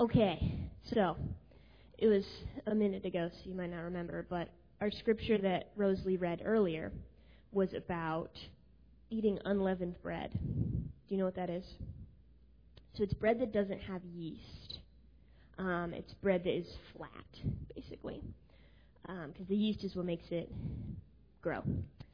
Okay, so it was a minute ago, so you might not remember, but our scripture that Rosalie read earlier was about eating unleavened bread. Do you know what that is? So it's bread that doesn't have yeast. It's bread that is flat, basically, because the yeast is what makes it grow.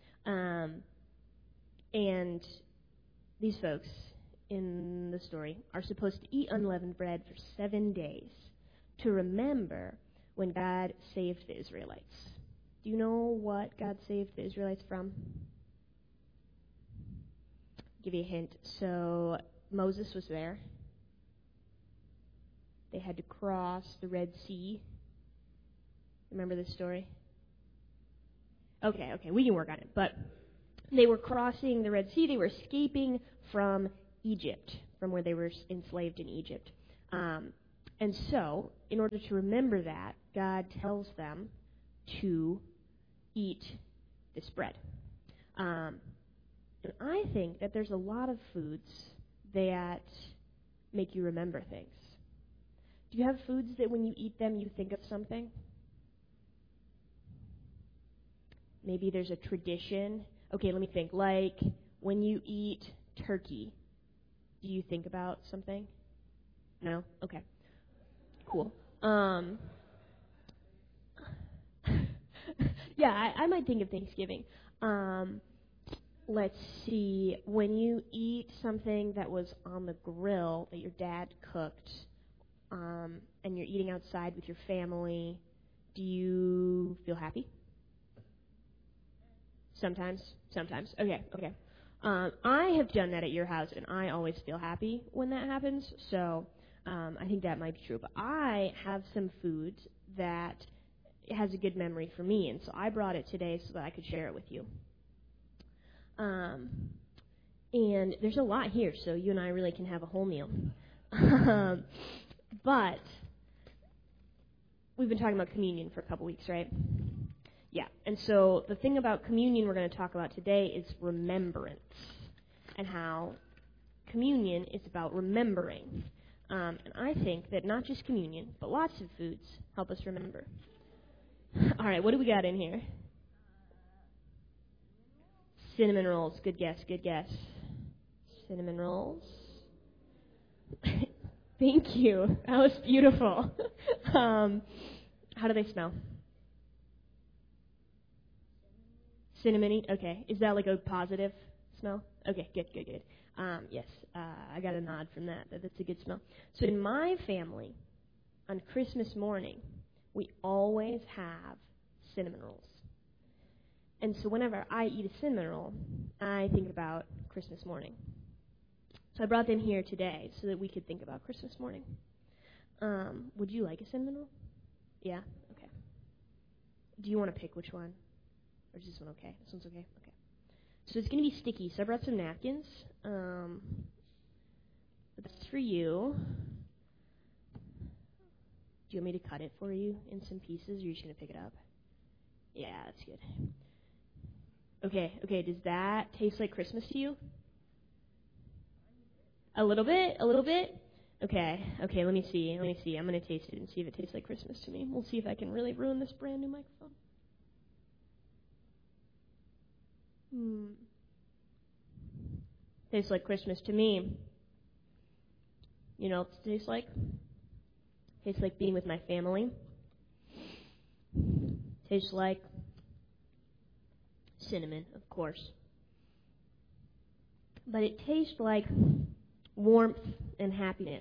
And these folks in the story are supposed to eat unleavened bread for 7 days to remember when God saved the Israelites. Do you know what God saved the Israelites from? I'll give you a hint. So Moses was there. They had to cross the Red Sea. Remember this story? Okay, we can work on it. But they were crossing the Red Sea. They were escaping from Egypt, from where they were enslaved in Egypt. And so, in order to remember that, God tells them to eat this bread. And I think that there's a lot of foods that make you remember things. Do you have foods that when you eat them, you think of something? Maybe there's a tradition. Okay, let me think. Like, when you eat turkey, do you think about something? No? Okay. Cool. Yeah, I might think of Thanksgiving. Let's see. When you eat something that was on the grill that your dad cooked, and you're eating outside with your family, do you feel happy? Sometimes. Okay. I have done that at your house, and I always feel happy when that happens, so I think that might be true. But I have some foods that has a good memory for me, and so I brought it today so that I could share it with you. And there's a lot here, so you and I really can have a whole meal. But we've been talking about communion for a couple weeks, right? Yeah, and so the thing about communion we're going to talk about today is remembrance, and how communion is about remembering. And I think that not just communion, but lots of foods help us remember. All right, what do we got in here? Cinnamon rolls. Good guess. Cinnamon rolls. Thank you. That was beautiful. How do they smell? Cinnamony? Okay. Is that like a positive smell? Okay, good. Yes, I got a nod from that. That's a good smell. So in my family, on Christmas morning, we always have cinnamon rolls. And so whenever I eat a cinnamon roll, I think about Christmas morning. So I brought them here today so that we could think about Christmas morning. Would you like a cinnamon roll? Yeah? Okay. Do you want to pick which one? Or is this one okay? This one's okay? Okay. So it's going to be sticky. So I brought some napkins. That's for you. Do you want me to cut it for you in some pieces, or are you just going to pick it up? Yeah, that's good. Okay. Does that taste like Christmas to you? A little bit? Okay, let me see. I'm going to taste it and see if it tastes like Christmas to me. We'll see if I can really ruin this brand new microphone. Tastes like Christmas to me. You know what it tastes like? Tastes like being with my family. Tastes like cinnamon, of course. But it tastes like warmth and happiness.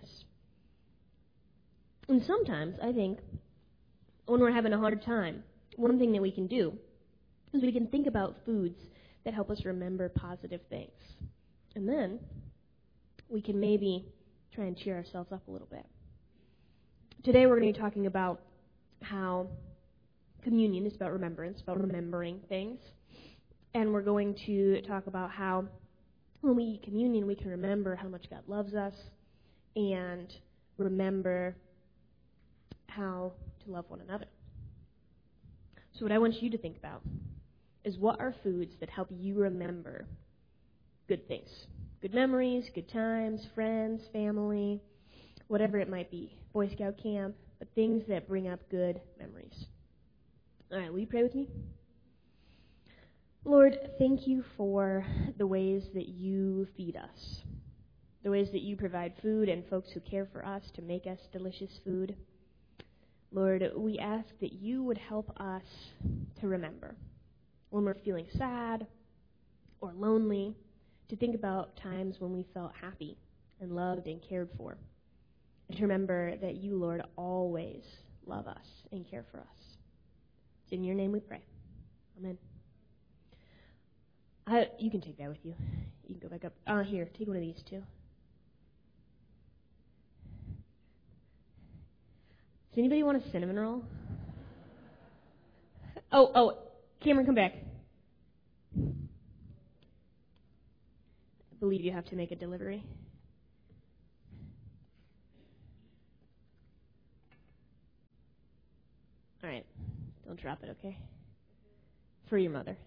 And sometimes, I think, when we're having a hard time, one thing that we can do is we can think about foods that help us remember positive things. And then we can maybe try and cheer ourselves up a little bit. Today we're going to be talking about how communion is about remembrance, about remembering things. And we're going to talk about how when we eat communion, we can remember how much God loves us and remember how to love one another. So what I want you to think about is, what are foods that help you remember good things? Good memories, good times, friends, family. whatever it might be, Boy Scout camp, but things that bring up good memories. All right, will you pray with me? Lord, thank you for the ways that you feed us, the ways that you provide food and folks who care for us to make us delicious food. Lord, we ask that you would help us to remember when we're feeling sad or lonely, to think about times when we felt happy and loved and cared for, and to remember that you, Lord, always love us and care for us. It's in your name we pray. Amen. You can take that with you. You can go back up. Here, take one of these too. Does anybody want a cinnamon roll? Oh, Cameron, come back. I believe you have to make a delivery. All right. Don't drop it, okay? For your mother.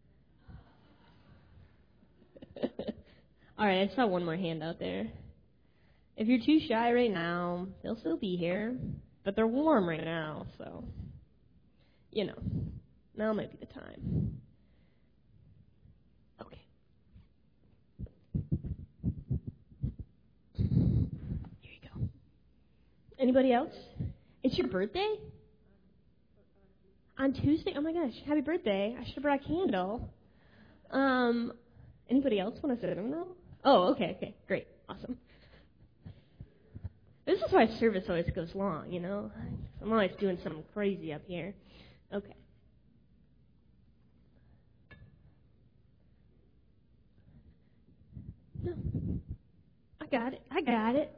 All right, I saw one more hand out there. If you're too shy right now, they'll still be here. But they're warm right now, so, now might be the time. Okay. Here you go. Anybody else? It's your birthday? On Tuesday? Oh my gosh, happy birthday. I should have brought a candle. Anybody else want a cinnamon roll? Oh, okay, great, awesome. This is why service always goes long, I'm always doing something crazy up here. Okay. No. I got it.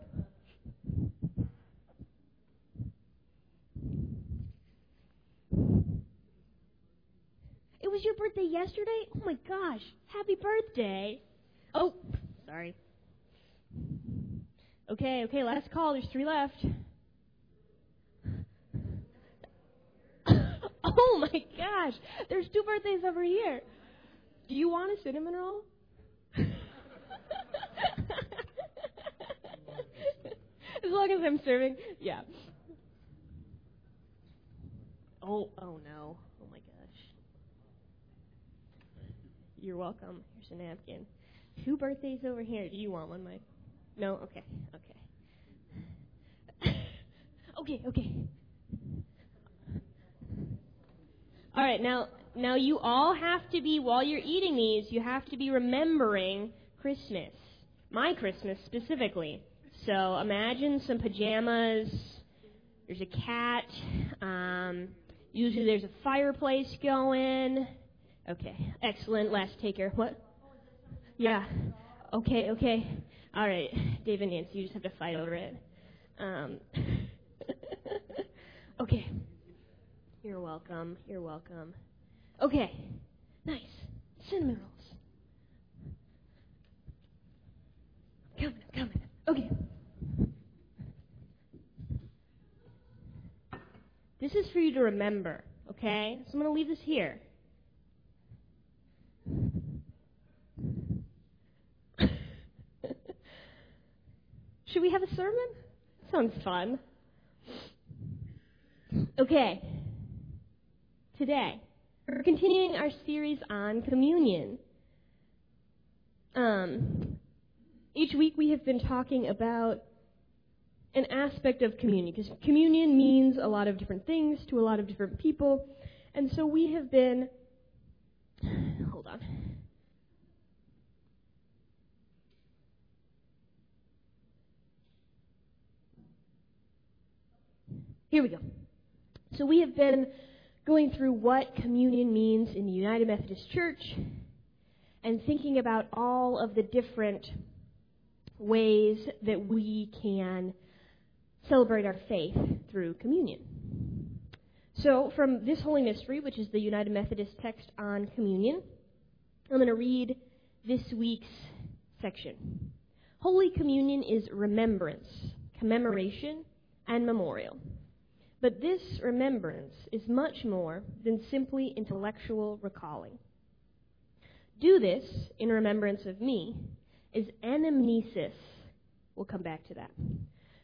It was your birthday yesterday? Oh my gosh. Happy birthday. Oh, sorry. Okay, last call. There's 3 left. Oh my gosh. There's 2 birthdays over here. Do you want a cinnamon roll? As long as I'm serving. Yeah. Oh no. Oh my gosh. You're welcome. Here's a napkin. 2 birthdays over here. Do you want one, Mike? No? Okay. Okay. All right, now you all have to be, while you're eating these, you have to be remembering Christmas. My Christmas specifically. So imagine some pajamas. There's a cat. Usually there's a fireplace going. Okay, excellent. Last taker. What? Yeah. Okay. All right, Dave and Nancy, you just have to fight over it. Okay. You're welcome. Okay. Nice. Cinnamon rolls. Coming. Okay. This is for you to remember, okay? So I'm going to leave this here. Should we have a sermon? Sounds fun. Okay. Today, we're continuing our series on communion. Each week we have been talking about an aspect of communion, because communion means a lot of different things to a lot of different people. And so we have been... Hold on. Here we go. So we have been going through what communion means in the United Methodist Church and thinking about all of the different ways that we can celebrate our faith through communion. So from this Holy Mystery, which is the United Methodist text on communion, I'm going to read this week's section. Holy Communion is remembrance, commemoration, and memorial. But this remembrance is much more than simply intellectual recalling. Do this in remembrance of me is anamnesis. We'll come back to that.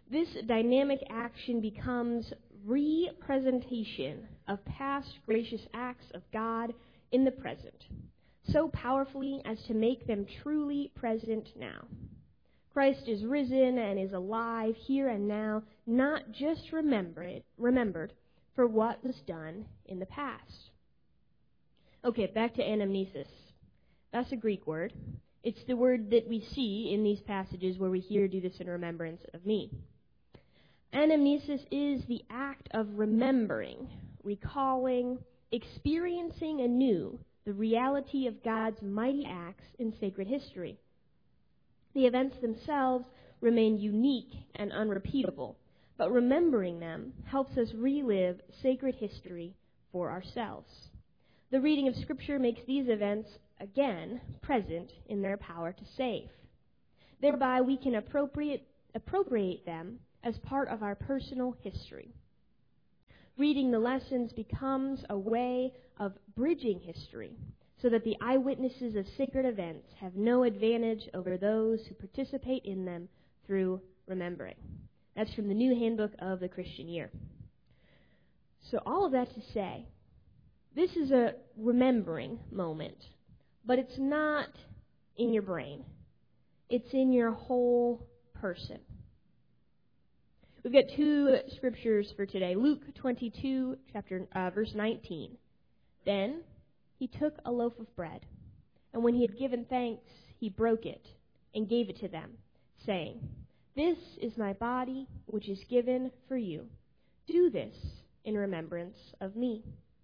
This dynamic action becomes representation of past gracious acts of God in the present, so powerfully as to make them truly present now. Christ is risen and is alive here and now, not just remembered for what was done in the past. Okay, back to anamnesis. That's a Greek word. It's the word that we see in these passages where we hear, "Do this in remembrance of me." Anamnesis is the act of remembering, recalling, experiencing anew the reality of God's mighty acts in sacred history. The events themselves remain unique and unrepeatable, but remembering them helps us relive sacred history for ourselves. The reading of Scripture makes these events, again, present in their power to save. Thereby, we can appropriate them as part of our personal history. Reading the lessons becomes a way of bridging history, so that the eyewitnesses of sacred events have no advantage over those who participate in them through remembering. That's from the New Handbook of the Christian Year. So all of that to say, this is a remembering moment, but it's not in your brain. It's in your whole person. We've got two scriptures for today. Luke 22, verse 19. Then he took a loaf of bread, and when he had given thanks, he broke it and gave it to them, saying, "This is my body, which is given for you. Do this in remembrance of me."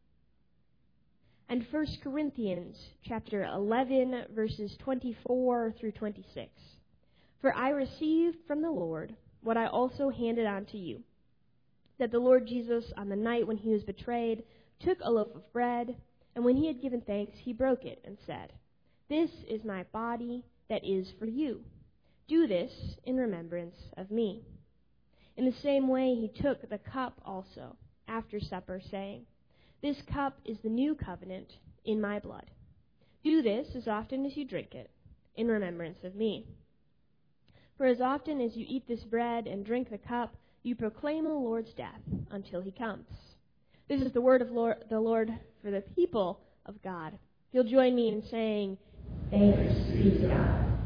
And 1 Corinthians chapter 11, verses 24 through 26. "For I received from the Lord what I also handed on to you, that the Lord Jesus, on the night when he was betrayed, took a loaf of bread, and when he had given thanks, he broke it and said, 'This is my body that is for you. Do this in remembrance of me.' In the same way, he took the cup also after supper, saying, 'This cup is the new covenant in my blood. Do this as often as you drink it in remembrance of me. For as often as you eat this bread and drink the cup, you proclaim the Lord's death until he comes.'" This is the word of the Lord for the people of God. If you'll join me in saying, "Thanks be to God."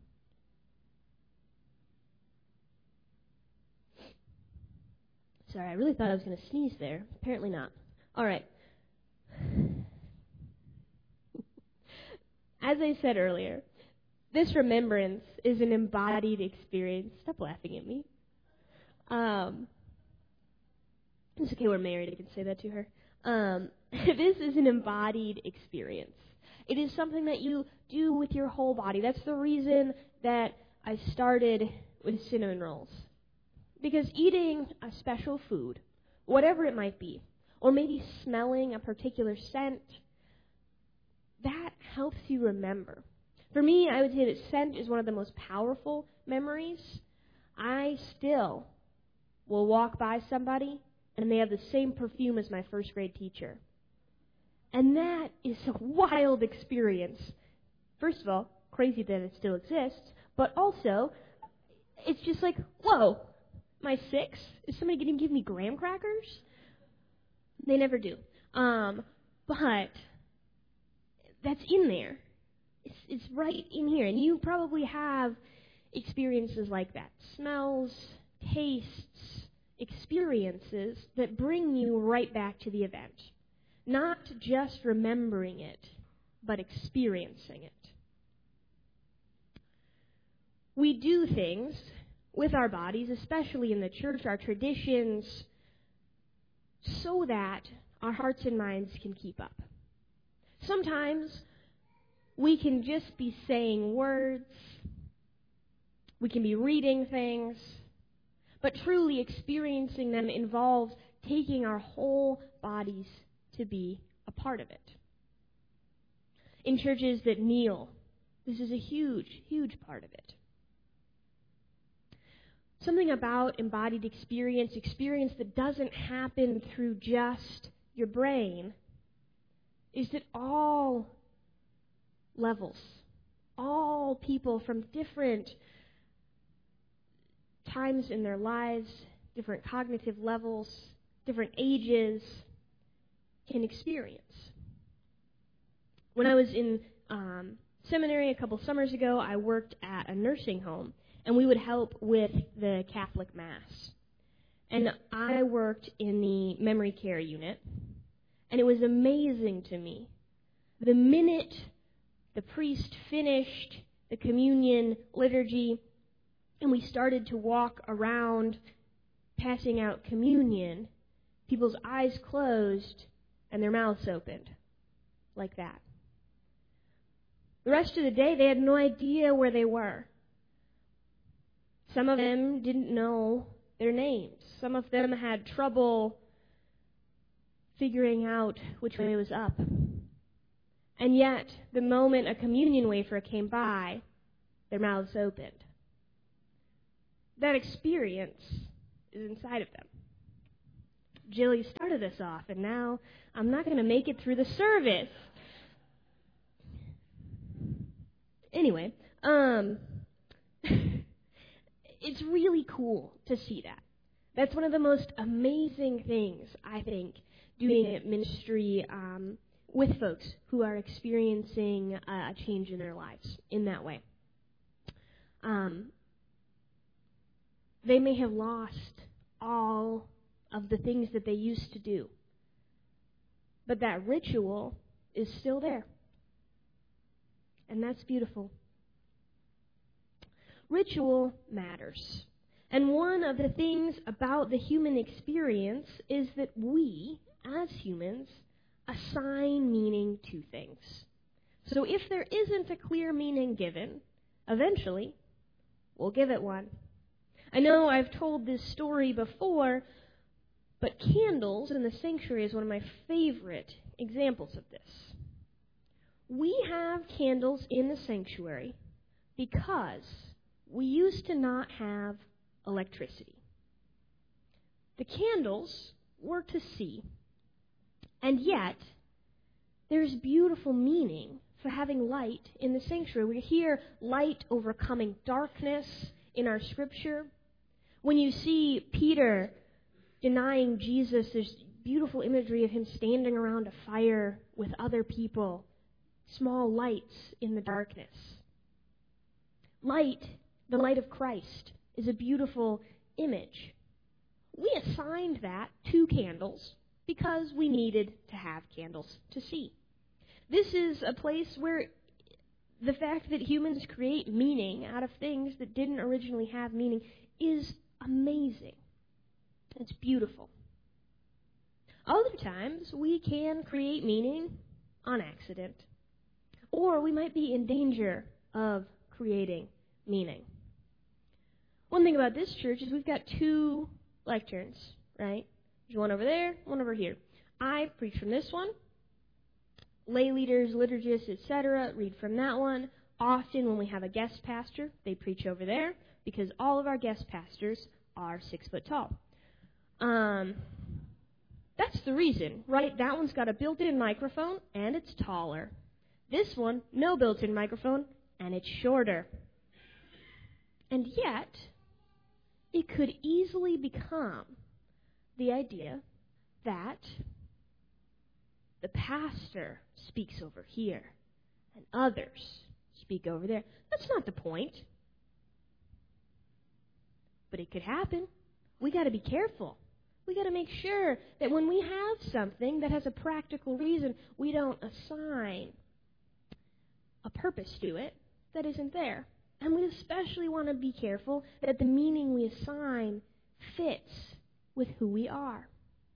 Sorry, I really thought I was going to sneeze there. Apparently not. All right. As I said earlier, this remembrance is an embodied experience. Stop laughing at me. It's okay, we're married. I can say that to her. This is an embodied experience. It is something that you do with your whole body. That's the reason that I started with cinnamon rolls. Because eating a special food, whatever it might be, or maybe smelling a particular scent, that helps you remember. For me, I would say that scent is one of the most powerful memories. I still will walk by somebody and they have the same perfume as my first grade teacher. And that is a wild experience. First of all, crazy that it still exists, but also, it's just like, whoa, am I 6? Is somebody going to give me graham crackers? They never do. But that's in there. It's right in here. And you probably have experiences like that. Smells, tastes, experiences that bring you right back to the event. Not just remembering it, but experiencing it. We do things with our bodies, especially in the church, our traditions, so that our hearts and minds can keep up. Sometimes we can just be saying words, we can be reading things, but truly experiencing them involves taking our whole bodies to be a part of it. In churches that kneel, this is a huge, huge part of it. Something about embodied experience that doesn't happen through just your brain, is that all levels, all people from different times in their lives, different cognitive levels, different ages can experience. When I was in seminary a couple summers ago, I worked at a nursing home, and we would help with the Catholic Mass. And I worked in the memory care unit, and it was amazing to me. The minute the priest finished the communion liturgy, and we started to walk around passing out communion, people's eyes closed and their mouths opened, like that. The rest of the day, they had no idea where they were. Some of them didn't know their names. Some of them had trouble figuring out which way was up. And yet, the moment a communion wafer came by, their mouths opened. That experience is inside of them. Jilly started us off, and now I'm not going to make it through the service. Anyway, it's really cool to see that. That's one of the most amazing things, I think, doing ministry with folks who are experiencing a change in their lives in that way. They may have lost all of the things that they used to do, but that ritual is still there. And that's beautiful. Ritual matters. And one of the things about the human experience is that we, as humans, assign meaning to things. So if there isn't a clear meaning given, eventually we'll give it one. I know I've told this story before, but candles in the sanctuary is one of my favorite examples of this. We have candles in the sanctuary because we used to not have electricity. The candles were to see, and yet there's beautiful meaning for having light in the sanctuary. We hear light overcoming darkness in our scripture. When you see Peter denying Jesus, there's beautiful imagery of him standing around a fire with other people, small lights in the darkness. Light, the light of Christ, is a beautiful image. We assigned that to candles because we needed to have candles to see. This is a place where the fact that humans create meaning out of things that didn't originally have meaning is amazing. It's beautiful. Other times, we can create meaning on accident. Or we might be in danger of creating meaning. One thing about this church is we've got 2 lecterns, right? There's one over there, one over here. I preach from this one. Lay leaders, liturgists, etc. read from that one. Often when we have a guest pastor, they preach over there because all of our guest pastors are 6 foot tall. That's the reason, right? That one's got a built-in microphone, and it's taller. This one, no built-in microphone, and it's shorter. And yet, it could easily become the idea that the pastor speaks over here, and others speak over there. That's not the point. But it could happen. We got to be careful. We got to make sure that when we have something that has a practical reason, we don't assign a purpose to it that isn't there. And we especially want to be careful that the meaning we assign fits with who we are.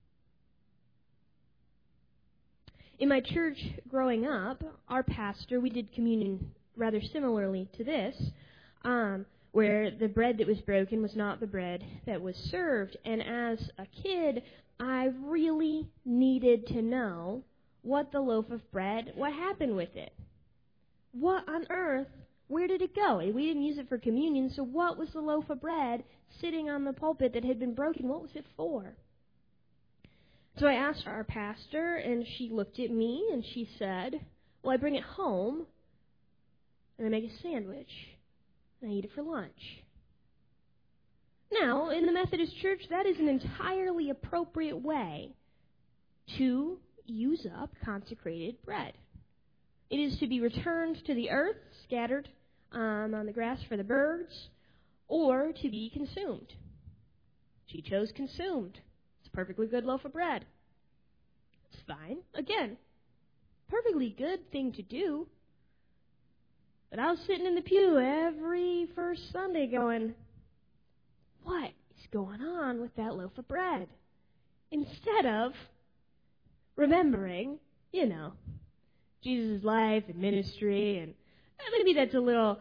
In my church growing up, our pastor, we did communion rather similarly to this, where the bread that was broken was not the bread that was served. And as a kid, I really needed to know what the loaf of bread, what happened with it. What on earth, where did it go? We didn't use it for communion, so what was the loaf of bread sitting on the pulpit that had been broken? What was it for? So I asked our pastor, and she looked at me, and she said, well, I bring it home, and I make a sandwich, and I eat it for lunch. Now, in the Methodist Church, that is an entirely appropriate way to use up consecrated bread. It is to be returned to the earth, scattered on the grass for the birds, or to be consumed. She chose consumed. It's a perfectly good loaf of bread. It's fine. Again, perfectly good thing to do. But I was sitting in the pew every first Sunday going, what is going on with that loaf of bread? Instead of remembering, Jesus' life and ministry, and maybe that's a little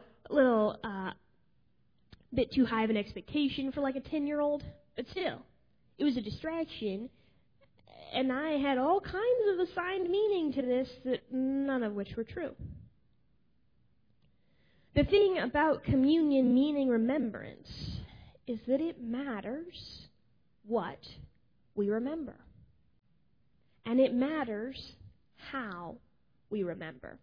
bit too high of an expectation for like a 10-year-old, but still, it was a distraction, and I had all kinds of assigned meaning to this that none of which were true. The thing about communion meaning remembrance is that it matters what we remember. And it matters how we remember.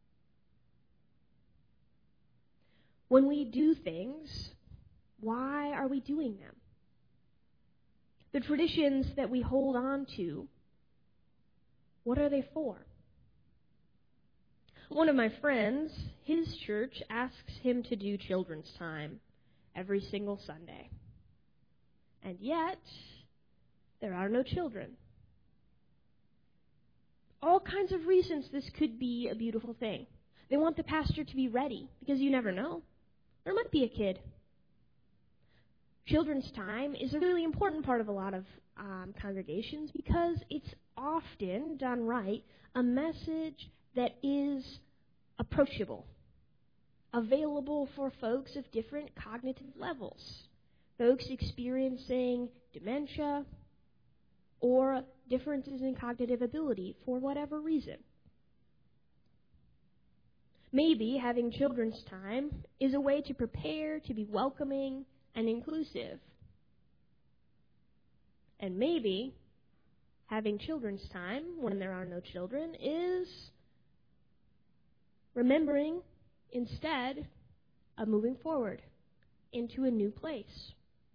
When we do things, why are we doing them? The traditions that we hold on to, what are they for? One of my friends, his church asks him to do children's time every single Sunday. And yet, there are no children. All kinds of reasons this could be a beautiful thing. They want the pastor to be ready, because you never know. There might be a kid. Children's time is a really important part of a lot of congregations because it's often, done right, a message that is approachable, available for folks of different cognitive levels, folks experiencing dementia or differences in cognitive ability for whatever reason. Maybe having children's time is a way to prepare to be welcoming and inclusive. And maybe having children's time when there are no children is remembering instead of moving forward into a new place.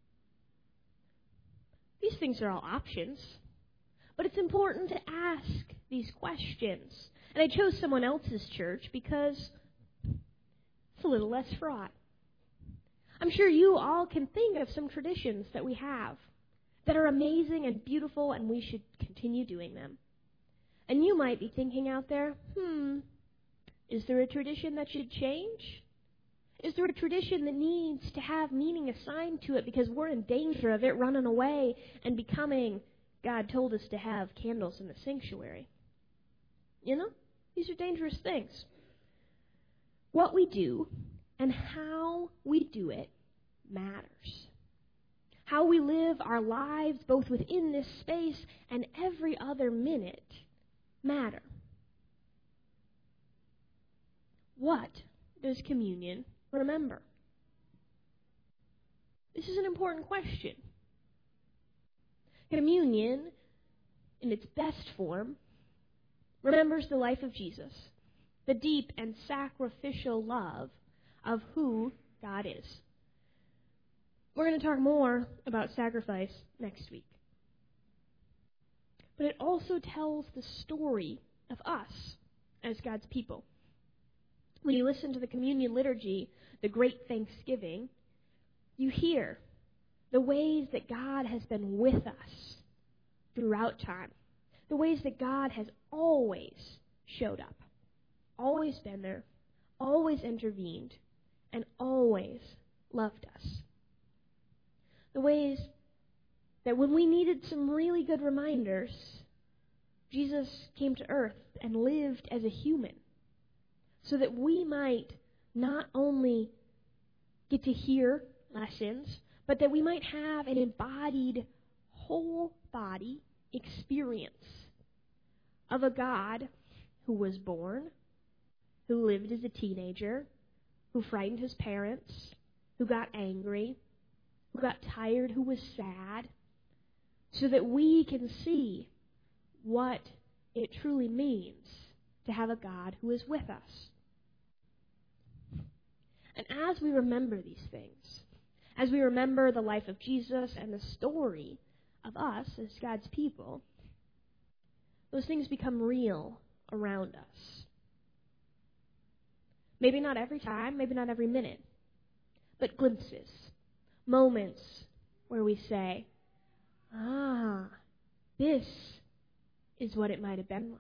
These things are all options, but it's important to ask these questions. And I chose someone else's church because it's a little less fraught. I'm sure you all can think of some traditions that we have that are amazing and beautiful, and we should continue doing them. And you might be thinking out there, is there a tradition that should change? Is there a tradition that needs to have meaning assigned to it because we're in danger of it running away and becoming, God told us to have candles in the sanctuary? These are dangerous things. What we do and how we do it matters. How we live our lives, both within this space and every other minute, matter. What does communion remember? This is an important question. Communion, in its best form, remembers the life of Jesus, the deep and sacrificial love of who God is. We're going to talk more about sacrifice next week. But it also tells the story of us as God's people. When you listen to the communion liturgy, the Great Thanksgiving, you hear the ways that God has been with us throughout time, the ways that God has always showed up, always been there, always intervened, and always loved us. The ways that when we needed some really good reminders, Jesus came to earth and lived as a human so that we might not only get to hear lessons, but that we might have an embodied whole body experience of a God who was born, who lived as a teenager, who frightened his parents, who got angry, who got tired, who was sad, so that we can see what it truly means to have a God who is with us. And as we remember these things, As we remember the life of Jesus and the story of us as God's people, those things become real around us. Maybe not every time, maybe not every minute, but glimpses, moments where we say, this is what it might have been like.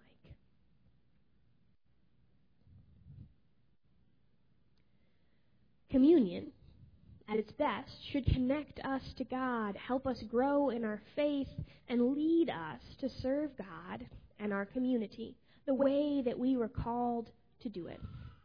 Communion, at its best, should connect us to God, help us grow in our faith, and lead us to serve God and our community the way that we were called to do it.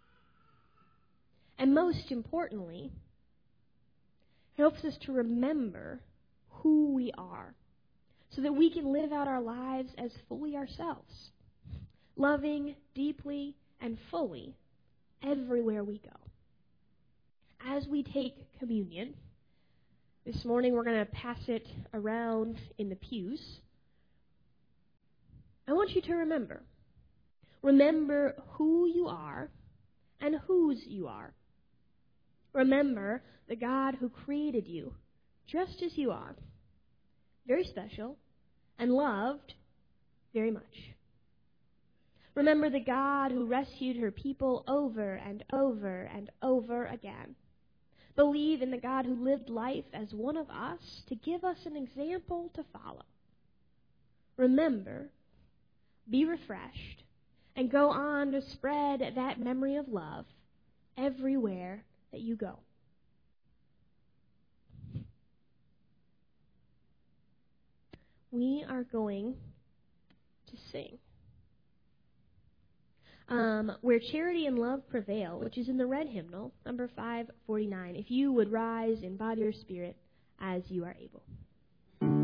And most importantly, it helps us to remember who we are so that we can live out our lives as fully ourselves, loving deeply and fully everywhere we go. As we take communion, this morning we're going to pass it around in the pews. I want you to remember. Remember who you are and whose you are. Remember the God who created you just as you are, very special and loved very much. Remember the God who rescued her people over and over and over again. Believe in the God who lived life as one of us to give us an example to follow. Remember, be refreshed, and go on to spread that memory of love everywhere that you go. We are going to sing. Where Charity and Love Prevail, which is in the red hymnal, number 549. If you would rise in body or spirit as you are able.